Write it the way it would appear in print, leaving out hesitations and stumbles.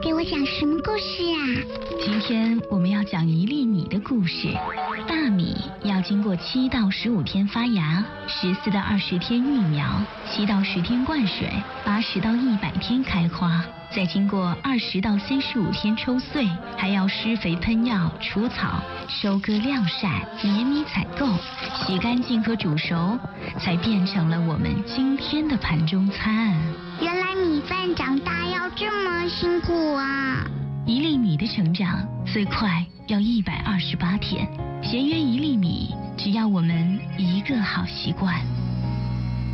给我讲什么故事啊？ 今天我们要讲一粒米的故事。大米要经过7到15天发芽，14到20天育苗，7到10天灌水，80到100天开花，再经过20到35天抽穗，还要施肥喷药、除草、收割晾晒、碾米采购、洗干净和煮熟，才变成了我们今天的盘中餐。 原来米饭长大要这么辛苦啊！ 一粒米的成长最快要128天，咸约一粒米，只要我们一个好习惯。